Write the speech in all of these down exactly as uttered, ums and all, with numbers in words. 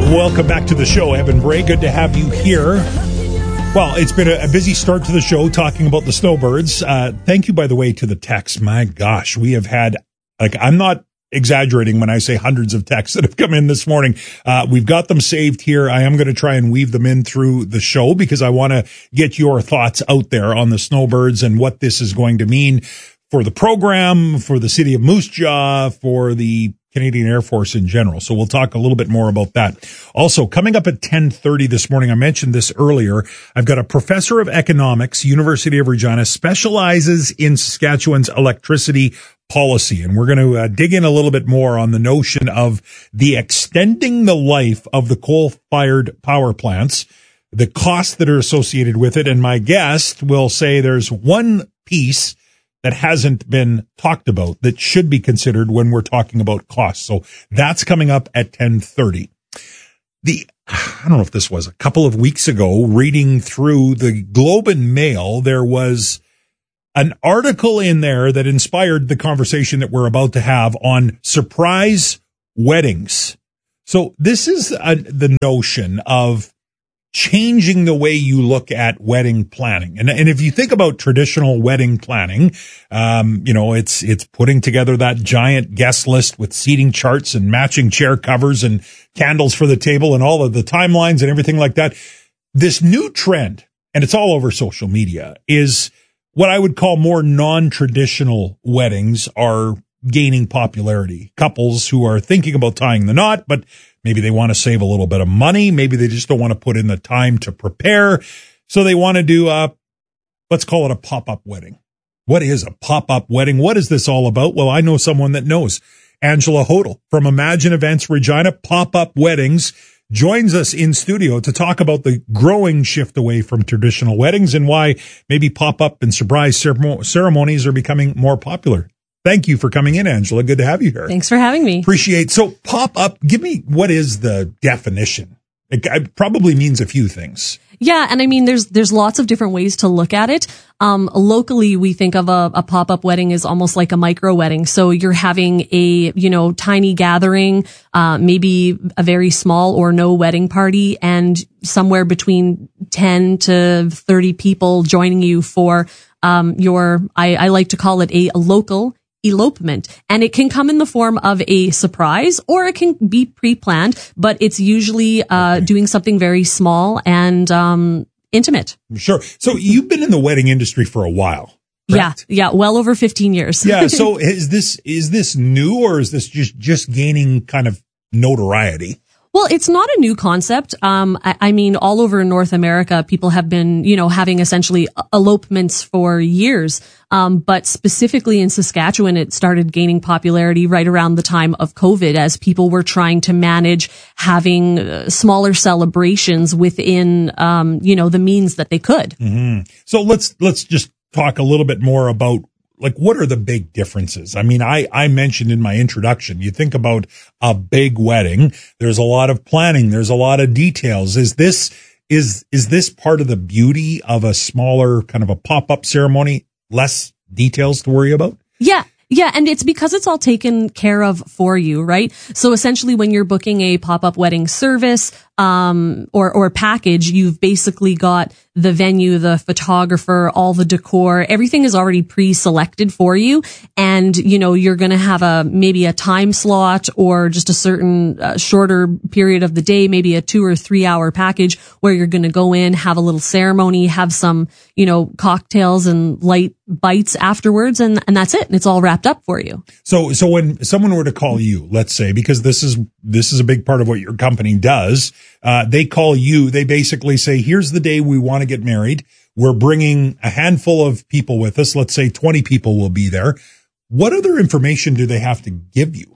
Welcome back to the show, Evan Bray. Good to have you here. Well, it's been a, a busy start to the show talking about the snowbirds. Uh, thank you, by the way, to the texts. My gosh, we have had, like, I'm not exaggerating when I say hundreds of texts that have come in this morning. Uh, we've got them saved here. I am going to try and weave them in through the show because I want to get your thoughts out there on the snowbirds and what this is going to mean for the program, for the city of Moose Jaw, for the Canadian Air Force in general. So we'll talk a little bit more about that. Also, coming up at ten thirty this morning, I mentioned this earlier, I've got a professor of economics, University of Regina, specializes in Saskatchewan's electricity policy. And we're going to uh, dig in a little bit more on the notion of the extending the life of the coal-fired power plants, the costs that are associated with it. And my guest will say there's one piece that hasn't been talked about that should be considered when we're talking about costs. So that's coming up at ten thirty. The, I don't know if this was a couple of weeks ago, reading through the Globe and Mail, there was an article in there that inspired the conversation that we're about to have on surprise weddings. So this is a, the notion of changing the way you look at wedding planning. And, and if you think about traditional wedding planning, um, you know, it's, it's putting together that giant guest list with seating charts and matching chair covers and candles for the table and all of the timelines and everything like that. This new trend, and it's all over social media, is what I would call more non-traditional weddings are gaining popularity. Couples who are thinking about tying the knot, but maybe they want to save a little bit of money. Maybe they just don't want to put in the time to prepare. So they want to do a, let's call it a pop-up wedding. What is a pop-up wedding? What is this all about? Well, I know someone that knows. Angela Hodel from Imagine Events Regina, Pop-Up Weddings, joins us in studio to talk about the growing shift away from traditional weddings and why maybe pop-up and surprise ceremonies are becoming more popular. Thank you for coming in, Angela. Good to have you here. Thanks for having me. Appreciate. So pop up, give me, what is the definition? It, it probably means a few things. Yeah. And I mean, there's, there's lots of different ways to look at it. Um, locally, we think of a, a pop-up wedding as almost like a micro wedding. So you're having a, you know, tiny gathering, uh, maybe a very small or no wedding party and somewhere between ten to thirty people joining you for, um, your, I, I like to call it a, a local elopement. And it can come in the form of a surprise or it can be pre-planned, but it's usually uh okay. doing something very small and um intimate. Sure. So you've been in the wedding industry for a while. Correct? Yeah. Yeah. Well over fifteen years. Yeah. So is this, is this new or is this just, just gaining kind of notoriety? Well, it's not a new concept. Um, I, I mean, all over North America, people have been, you know, having essentially elopements for years. Um, but specifically in Saskatchewan, it started gaining popularity right around the time of COVID as people were trying to manage having uh, smaller celebrations within, um, you know, the means that they could. Mm-hmm. So let's, let's just talk a little bit more about, like, what are the big differences? I mean, I, I mentioned in my introduction, you think about a big wedding. There's a lot of planning. There's a lot of details. Is this, is, is this part of the beauty of a smaller kind of a pop-up ceremony? Less details to worry about? Yeah. Yeah, and it's because it's all taken care of for you, right? So essentially when you're booking a pop-up wedding service, um, or, or package, you've basically got the venue, the photographer, all the decor, everything is already pre-selected for you. And, you know, you're going to have a, maybe a time slot or just a certain uh, shorter period of the day, maybe a two or three hour package where you're going to go in, have a little ceremony, have some, you know, cocktails and light bites afterwards. And, and that's it. And it's all wrapped up for you. So, so when someone were to call you, let's say, because this is, this is a big part of what your company does, uh, they call you, they basically say, here's the day we want to get married. We're bringing a handful of people with us. Let's say twenty people will be there. What other information do they have to give you?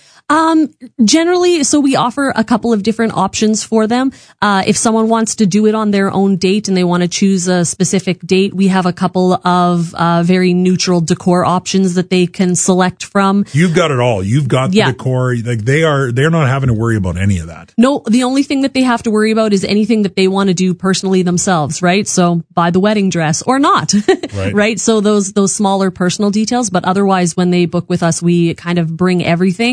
Um, generally, so we offer a couple of different options for them. Uh, if someone wants to do it on their own date and they want to choose a specific date, we have a couple of, uh, very neutral decor options that they can select from. You've got it all. You've got the yeah. decor. Like they are, they're not having to worry about any of that. No, the only thing that they have to worry about is anything that they want to do personally themselves, right? So buy the wedding dress or not, right. right? So those, those smaller personal details, but otherwise when they book with us, we kind of bring everything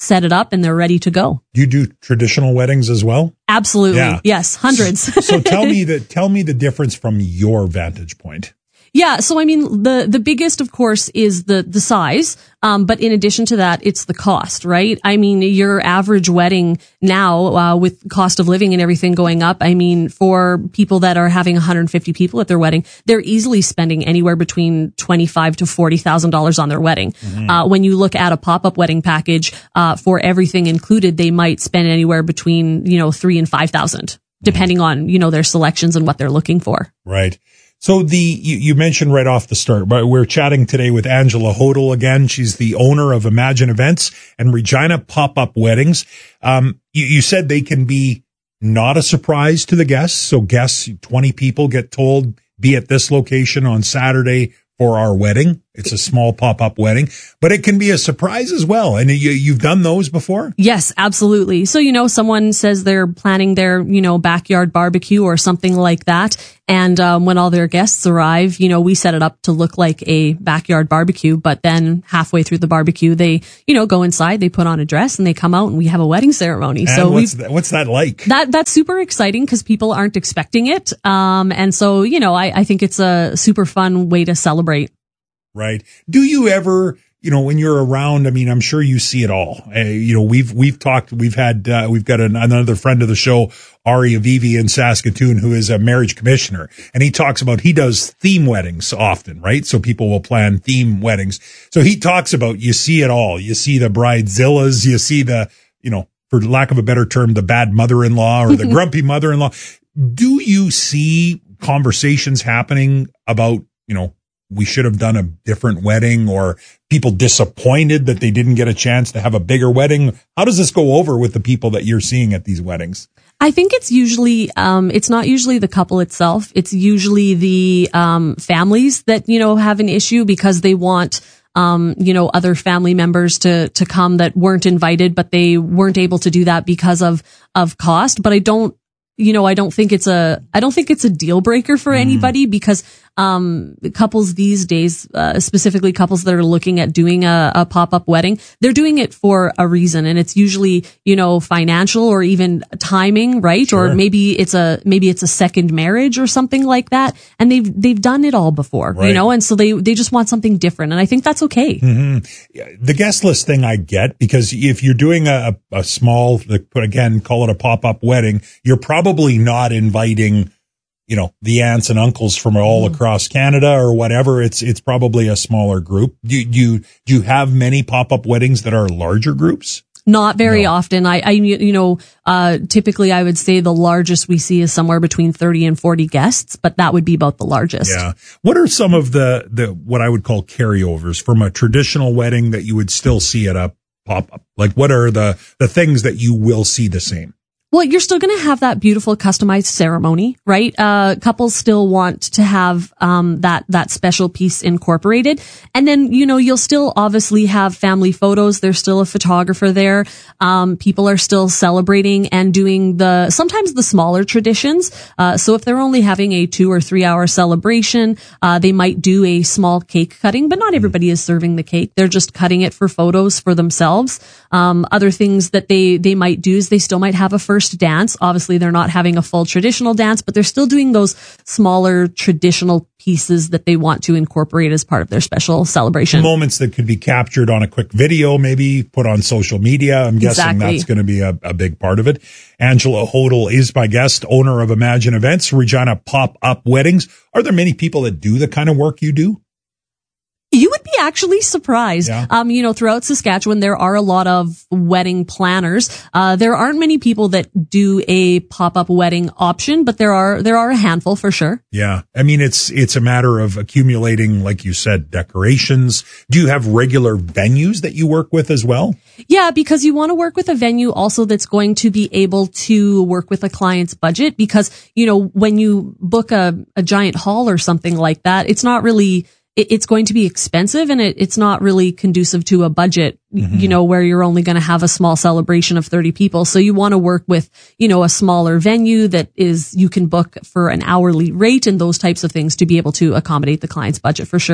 set it up, and they're ready to go. You do traditional weddings as well? Absolutely. Yeah. Yes. Hundreds. So tell me the, tell me the difference from your vantage point. Yeah. So, I mean, the, the biggest, of course, is the, the size. Um, but in addition to that, it's the cost, right? I mean, your average wedding now, uh, with cost of living and everything going up, I mean, for people that are having one hundred fifty people at their wedding, they're easily spending anywhere between twenty-five thousand to forty thousand dollars on their wedding. Mm-hmm. Uh, when you look at a pop-up wedding package, uh, for everything included, they might spend anywhere between, you know, three and five thousand, depending mm-hmm. on, you know, their selections and what they're looking for. Right. So the, you, you mentioned right off the start, but we're chatting today with Angela Hodel again. She's the owner of Imagine Events and Regina Pop-Up Weddings. Um, you, you said they can be not a surprise to the guests. So guests, twenty people get told, be at this location on Saturday for our wedding. It's a small pop-up wedding, but it can be a surprise as well. And you, you've done those before? Yes, absolutely. So, you know, someone says they're planning their, you know, backyard barbecue or something like that. And um, when all their guests arrive, you know, we set it up to look like a backyard barbecue. But then halfway through the barbecue, they, you know, go inside, they put on a dress, and they come out, and we have a wedding ceremony. And so what's that, what's that like? That that's super exciting because people aren't expecting it. Um, and so, you know, I, I think it's a super fun way to celebrate. Right. Do you ever, you know, when you're around, I mean, I'm sure you see it all. Uh, you know, we've, we've talked, we've had, uh, we've got an, another friend of the show, Ari Avivi in Saskatoon, who is a marriage commissioner. And he talks about, he does theme weddings often, right? So people will plan theme weddings. So he talks about, you see it all. You see the bridezillas, you see the, you know, for lack of a better term, the bad mother-in-law or the grumpy mother-in-law. Do you see conversations happening about, you know, we should have done a different wedding, or people disappointed that they didn't get a chance to have a bigger wedding? How does this go over with the people that you're seeing at these weddings? I think it's usually, um, it's not usually the couple itself. It's usually the, um, families that, you know, have an issue because they want, um, you know, other family members to, to come that weren't invited, but they weren't able to do that because of, of cost. But I don't, you know, I don't think it's a, I don't think it's a deal breaker for mm. anybody because, um, couples these days, uh, specifically couples that are looking at doing a, a pop-up wedding, they're doing it for a reason. And it's usually, you know, financial or even timing, right? Sure. Or maybe it's a, maybe it's a second marriage or something like that. And they've, they've done it all before, right. You know, and so they, they just want something different. And I think that's okay. Mm-hmm. The guest list thing I get, because if you're doing a, a small, again, call it a pop-up wedding, you're probably not inviting, you know, the aunts and uncles from all mm. across Canada or whatever. It's, it's probably a smaller group. Do you, do you have many pop-up weddings that are larger groups? Not very no. often. I, I, you know, uh, typically I would say the largest we see is somewhere between thirty and forty guests, but that would be about the largest. Yeah. What are some of the, the, what I would call carryovers from a traditional wedding that you would still see at a pop-up? Like, what are the, the things that you will see the same? Well, you're still going to have that beautiful customized ceremony, right? Uh, couples still want to have, um, that, that special piece incorporated. And then, you know, you'll still obviously have family photos. There's still a photographer there. Um, people are still celebrating and doing the, sometimes the smaller traditions. Uh, so if they're only having a two or three hour celebration, uh, they might do a small cake cutting, but not everybody is serving the cake. They're just cutting it for photos for themselves. Um, other things that they, they might do is they still might have a first dance. Obviously, they're not having a full traditional dance, but they're still doing those smaller traditional pieces that they want to incorporate as part of their special celebration. Moments that could be captured on a quick video, maybe put on social media. I'm guessing exactly. That's going to be a, a big part of it. Angela Hodel is my guest, owner of Imagine Events, Regina Pop-Up Weddings. Are there many people that do the kind of work you do? You would be actually surprised. Yeah. Um, you know, throughout Saskatchewan, there are a lot of wedding planners. Uh, there aren't many people that do a pop-up wedding option, but there are, there are a handful for sure. Yeah. I mean, it's, it's a matter of accumulating, like you said, decorations. Do you have regular venues that you work with as well? Yeah, because you want to work with a venue also that's going to be able to work with a client's budget, because, you know, when you book a, a giant hall or something like that, it's not really, it's going to be expensive, and it, it's not really conducive to a budget, mm-hmm. you know, where you're only going to have a small celebration of thirty people. So you want to work with, you know, a smaller venue that is, you can book for an hourly rate and those types of things to be able to accommodate the client's budget for sure.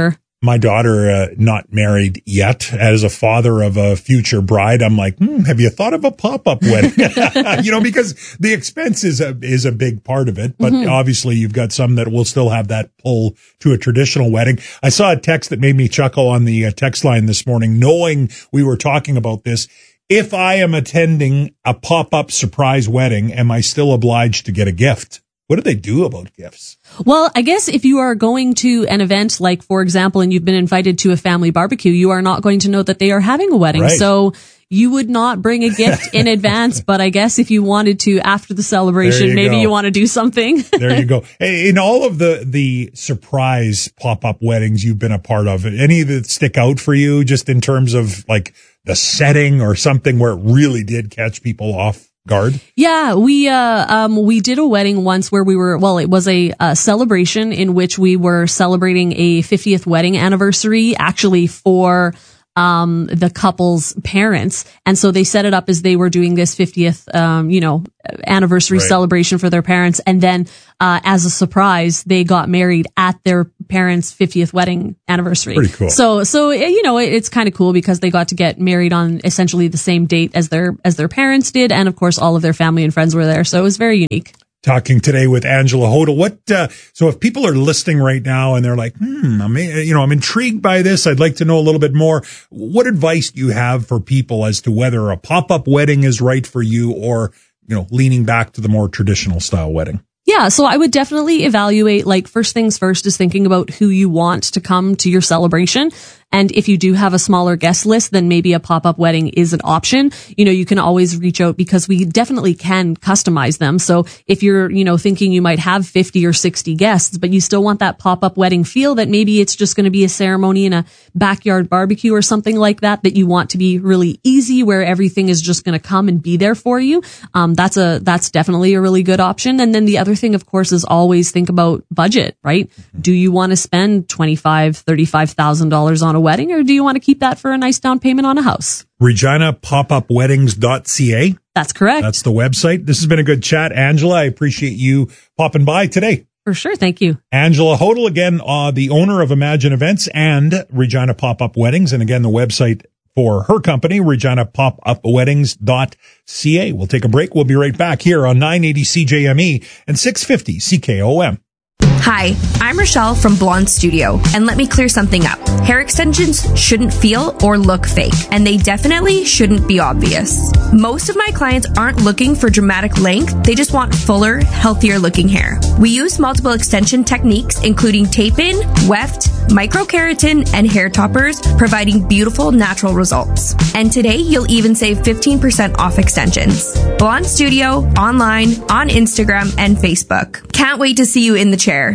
my daughter, uh, not married yet, as a father of a future bride, I'm like, hmm, have you thought of a pop-up wedding? You know, because the expense is a, is a big part of it, but mm-hmm. obviously you've got some that will still have that pull to a traditional wedding. I saw a text that made me chuckle on the uh, text line this morning, knowing we were talking about this. If I am attending a pop-up surprise wedding, am I still obliged to get a gift? What do they do about gifts? Well, I guess if you are going to an event, like, for example, and you've been invited to a family barbecue, you are not going to know that they are having a wedding. Right. So you would not bring a gift in advance, but I guess if you wanted to after the celebration, you maybe go. you want to do something. There you go. Hey, in all of the, the surprise pop-up weddings you've been a part of, any that stick out for you just in terms of like the setting or something where it really did catch people off guard? Yeah, we uh um we did a wedding once where we were, well, it was a, a celebration in which we were celebrating a fiftieth wedding anniversary, actually for um the couple's parents, and so they set it up as they were doing this fiftieth um you know anniversary right. celebration for their parents, and then uh as a surprise they got married at their parents' fiftieth wedding anniversary. Pretty cool. So so you know it, it's kind of cool because they got to get married on essentially the same date as their as their parents did, and of course all of their family and friends were there, so it was very unique. Talking today with Angela Hodel. What, uh, so if people are listening right now and they're like, hmm, I'm, you know, I'm intrigued by this, I'd like to know a little bit more. What advice do you have for people as to whether a pop-up wedding is right for you or, you know, leaning back to the more traditional style wedding? Yeah, so I would definitely evaluate, like, first things first is thinking about who you want to come to your celebration. And if you do have a smaller guest list, then maybe a pop-up wedding is an option. You know, you can always reach out because we definitely can customize them. So if you're, you know, thinking you might have fifty or sixty guests, but you still want that pop-up wedding feel that maybe it's just going to be a ceremony in a backyard barbecue or something like that, that you want to be really easy where everything is just going to come and be there for you. Um, that's a, that's definitely a really good option. And then the other thing, of course, is always think about budget, right? Mm-hmm. Do you want to spend twenty-five thousand dollars, thirty-five thousand dollars on a wedding, or do you want to keep that for a nice down payment on a house? Regina Pop Up Weddings dot C A. That's correct. That's the website. This has been a good chat. Angela, I appreciate you popping by today. For sure. Thank you. Angela Hodel, again, uh, the owner of Imagine Events and Regina Pop Up Weddings. And again, the website for her company, Regina Pop Up Weddings dot C A. We'll take a break. We'll be right back here on nine eighty C J M E and six fifty C K O M. Hi, I'm Rochelle from Blonde Studio, and let me clear something up. Hair extensions shouldn't feel or look fake, and they definitely shouldn't be obvious. Most of my clients aren't looking for dramatic length, they just want fuller, healthier looking hair. We use multiple extension techniques, including tape-in, weft, microkeratin, and hair toppers, providing beautiful natural results. And today, you'll even save fifteen percent off extensions. Blonde Studio, online, on Instagram, and Facebook. Can't wait to see you in the chair.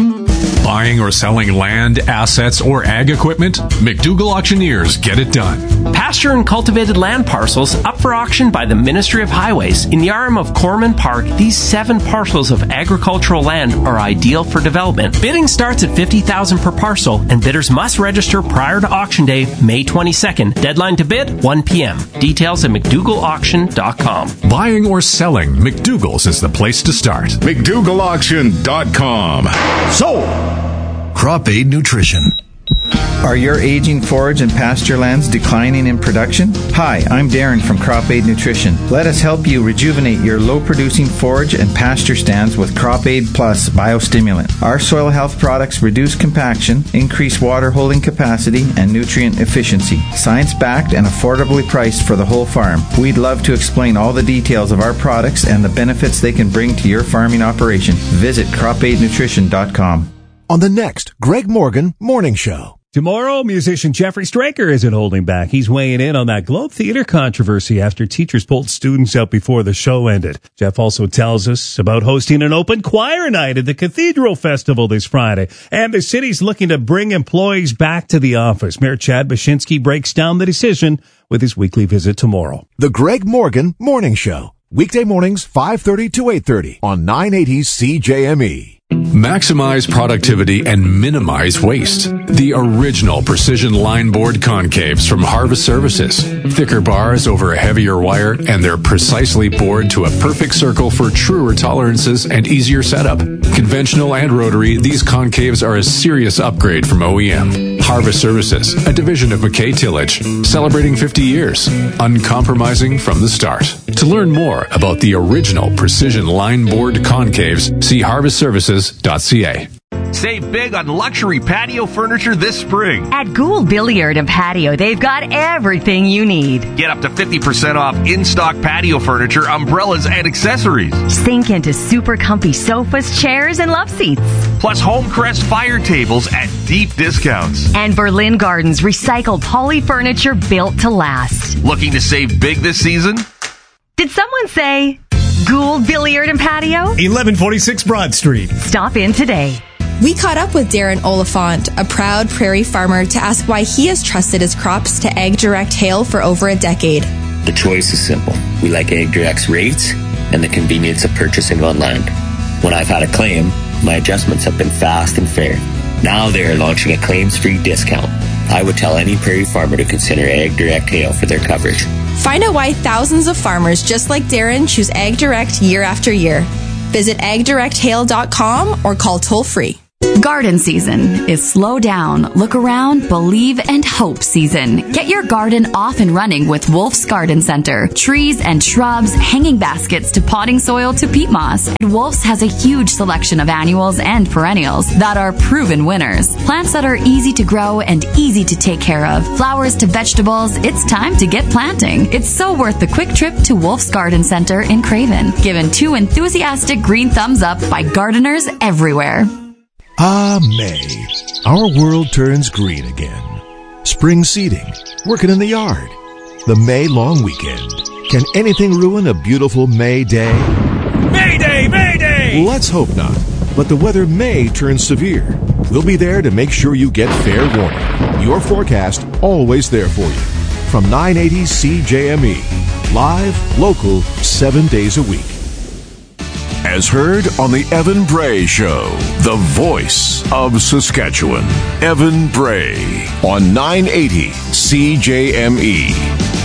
Buying or selling land, assets, or ag equipment? McDougall Auctioneers get it done. Pasture and cultivated land parcels up for auction by the Ministry of Highways. In the R M of Corman Park, these seven parcels of agricultural land are ideal for development. Bidding starts at fifty thousand dollars per parcel, and bidders must register prior to auction day, May twenty-second. Deadline to bid, one p.m. Details at McDougall Auction dot com. Buying or selling, McDougall's is the place to start. McDougall Auction dot com. Sold! Crop Aid Nutrition. Are your aging forage and pasture lands declining in production? Hi, I'm Darren from Crop Aid Nutrition. Let us help you rejuvenate your low-producing forage and pasture stands with Crop Aid Plus Biostimulant. Our soil health products reduce compaction, increase water holding capacity, and nutrient efficiency. Science-backed and affordably priced for the whole farm. We'd love to explain all the details of our products and the benefits they can bring to your farming operation. Visit crop aid nutrition dot com. On the next Greg Morgan Morning Show. Tomorrow, musician Jeffrey Straker isn't holding back. He's weighing in on that Globe Theater controversy after teachers pulled students out before the show ended. Jeff also tells us about hosting an open choir night at the Cathedral Festival this Friday. And the city's looking to bring employees back to the office. Mayor Chad Baczynski breaks down the decision with his weekly visit tomorrow. The Greg Morgan Morning Show. Weekday mornings, five thirty to eight thirty on nine eighty C J M E. Maximize productivity and minimize waste. The original precision line board concaves from Harvest Services. Thicker bars over a heavier wire, and they're precisely bored to a perfect circle for truer tolerances and easier setup. Conventional and rotary, these concaves are a serious upgrade from O E M. Harvest Services, a division of McKay Tillage, celebrating fifty years, uncompromising from the start. To learn more about the original precision line board concaves, see harvest services dot c a. Save big on luxury patio furniture this spring. At Gould Billiard and Patio, they've got everything you need. Get up to fifty percent off in-stock patio furniture, umbrellas, and accessories. Sink into super comfy sofas, chairs, and love seats. Plus Homecrest fire tables at deep discounts. And Berlin Gardens recycled poly furniture built to last. Looking to save big this season? Did someone say Gould Billiard and Patio? eleven forty-six Broad Street. Stop in today. We caught up with Darren Oliphant, a proud prairie farmer, to ask why he has trusted his crops to AgDirect Hail for over a decade. The choice is simple. We like AgDirect's rates and the convenience of purchasing on land. When I've had a claim, my adjustments have been fast and fair. Now they are launching a claims-free discount. I would tell any prairie farmer to consider AgDirect Hail for their coverage. Find out why thousands of farmers just like Darren choose AgDirect year after year. Visit ag direct hail dot com or call toll-free. Garden season is slow down, look around, believe, and hope season. Get your garden off and running with Wolf's Garden Center. Trees and shrubs, hanging baskets to potting soil to peat moss. Wolf's has a huge selection of annuals and perennials that are proven winners. Plants that are easy to grow and easy to take care of. Flowers to vegetables, it's time to get planting. It's so worth the quick trip to Wolf's Garden Center in Craven. Given two enthusiastic green thumbs up by gardeners everywhere. Ah, May. Our world turns green again. Spring seeding, working in the yard, the May long weekend. Can anything ruin a beautiful May day? May Day! May Day! Let's hope not. But the weather may turn severe. We'll be there to make sure you get fair warning. Your forecast always there for you. From nine eighty C J M E. Live, local, seven days a week. As heard on the Evan Bray Show, the voice of Saskatchewan. Evan Bray on nine eighty C J M E.